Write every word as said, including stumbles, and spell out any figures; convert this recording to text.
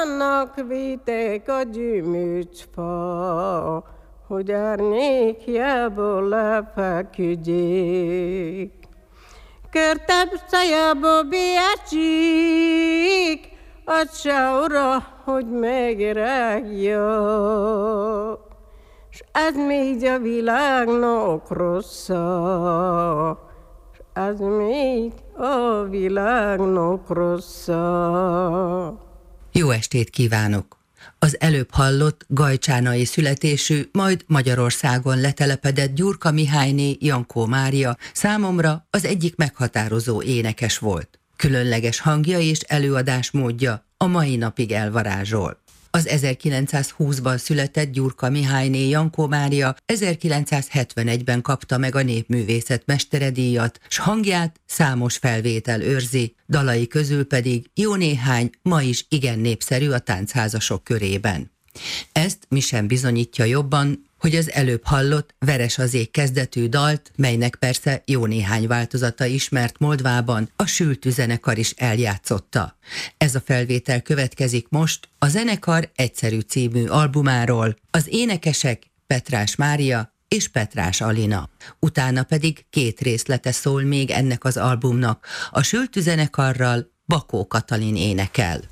Annak viték a gyümölcsfa, hogy árnyékjából lefeküdjék. Körtebb szájába biácsik, a csaura, hogy megrágja. S ez még a világnak rossza, s ez még a világnak rossza. Jó estét kívánok! Az előbb hallott gajcsánai születésű, majd Magyarországon letelepedett Gyurka Mihályné Jankó Mária számomra az egyik meghatározó énekes volt. Különleges hangja és előadásmódja a mai napig elvarázsol. Az ezerkilencszázhúszban született Gyurka Mihályné Jankó Mária ezerkilencszázhetvenegyben kapta meg a Népművészet Mesteredíjat, s hangját számos felvétel őrzi, dalai közül pedig jó néhány ma is igen népszerű a táncházasok körében. Ezt mi sem bizonyítja jobban, hogy az előbb hallott Veres az ég kezdetű dalt, melynek persze jó néhány változata ismert Moldvában, a Sültű zenekar is eljátszotta. Ez a felvétel következik most a zenekar Egyszerű című albumáról, az énekesek Petrás Mária és Petrás Alina. Utána pedig két részlete szól még ennek az albumnak, a Sültű zenekarral Bakó Katalin énekel.